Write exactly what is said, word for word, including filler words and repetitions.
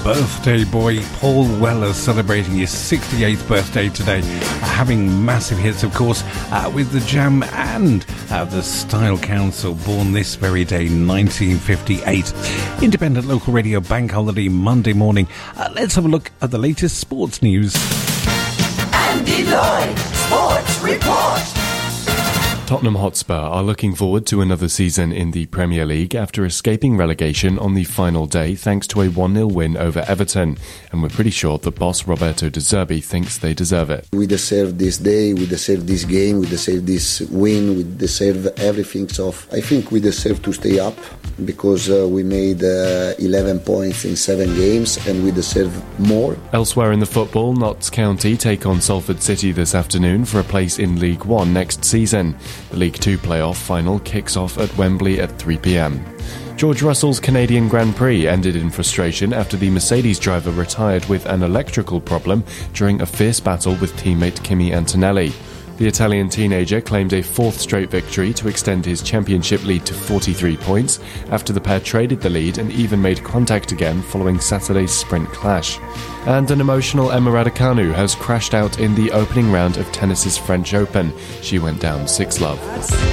birthday boy Paul Weller celebrating his sixty-eighth birthday today, having massive hits, of course, uh, with The Jam and uh, the Style Council, born this very day, nineteen fifty-eight. Independent local radio bank holiday Monday morning. Uh, let's have a look at the latest sports news. Andy Lloyd, Sports Report. Tottenham Hotspur are looking forward to another season in the Premier League after escaping relegation on the final day thanks to a one nil win over Everton. And we're pretty sure that boss Roberto De Zerbi thinks they deserve it. We deserve this day, we deserve this game, we deserve this win, we deserve everything. So I think we deserve to stay up because uh, we made uh, eleven points in seven games and we deserve more. Elsewhere in the football, Notts County take on Salford City this afternoon for a place in League One next season. The League Two playoff final kicks off at Wembley at three p.m. George Russell's Canadian Grand Prix ended in frustration after the Mercedes driver retired with an electrical problem during a fierce battle with teammate Kimi Antonelli. The Italian teenager claimed a fourth straight victory to extend his championship lead to forty-three points after the pair traded the lead and even made contact again following Saturday's sprint clash. And an emotional Emma Raducanu has crashed out in the opening round of tennis's French Open. She went down six love.